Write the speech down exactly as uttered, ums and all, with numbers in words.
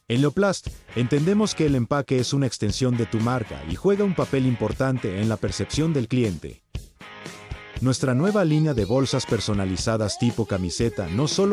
En Leoplast, entendemos que el empaque es una extensión de tu marca y juega un papel importante en la percepción del cliente. Nuestra nueva línea de bolsas personalizadas tipo camiseta no solo